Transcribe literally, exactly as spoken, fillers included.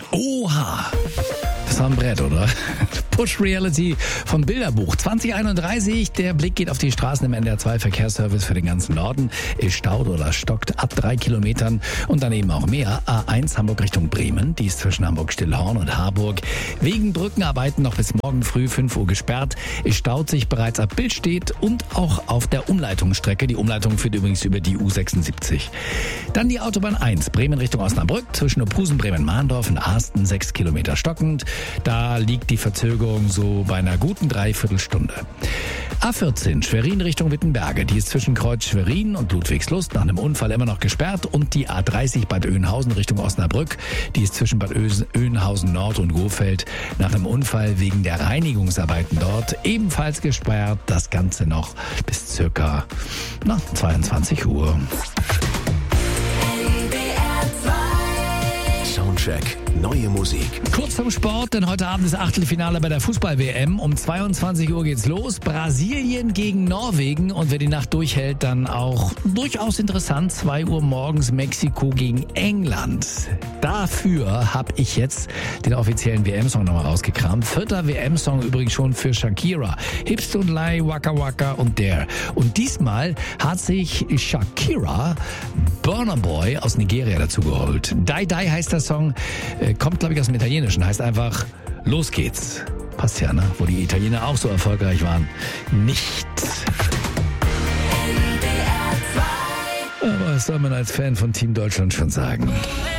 Oha! Das war ein Brett, oder? Push Reality von Bilderbuch. zwanzig einunddreißig, der Blick geht auf die Straßen im N D R zwei Verkehrsservice für den ganzen Norden. Es staut oder stockt ab drei Kilometern und daneben auch mehr. A eins Hamburg Richtung Bremen, die ist zwischen Hamburg-Stillhorn und Harburg. Wegen Brückenarbeiten noch bis morgen früh fünf Uhr gesperrt. Es staut sich bereits ab Billstedt und auch auf der Umleitungsstrecke. Die Umleitung führt übrigens über die U sechsundsiebzig. Dann die Autobahn eins, Bremen Richtung Osnabrück, zwischen Ophusen, Bremen-Mahndorf und Ahsten, sechs Kilometer stockend. Da liegt die Verzögerung so bei einer guten Dreiviertelstunde. A vierzehn, Schwerin Richtung Wittenberge. Die ist zwischen Kreuz Schwerin und Ludwigslust nach einem Unfall immer noch gesperrt. Und die A dreißig Bad Oeynhausen Richtung Osnabrück. Die ist zwischen Bad Oeynhausen Nord und Gohfeld nach einem Unfall wegen der Reinigungsarbeiten dort ebenfalls gesperrt. Das Ganze noch bis circa na, zweiundzwanzig Uhr. Soundcheck, neue Musik. Kurz zum Sport, denn heute Abend ist Achtelfinale bei der Fußball-W M. Um zweiundzwanzig Uhr geht's los. Brasilien gegen Norwegen. Und wer die Nacht durchhält, dann auch durchaus interessant. zwei Uhr morgens Mexiko gegen England. Dafür habe ich jetzt den offiziellen W M-Song nochmal rausgekramt. Vierter W M-Song übrigens schon für Shakira. Hips und Lai, Waka Waka und Dare. Und diesmal hat sich Shakira Burna Boy aus Nigeria dazu geholt. Die Die heißt der Song, äh, kommt glaube ich aus dem Italienischen, heißt einfach Los geht's. Passt ja, ne? Wo die Italiener auch so erfolgreich waren. Nicht. Aber was soll man als Fan von Team Deutschland schon sagen?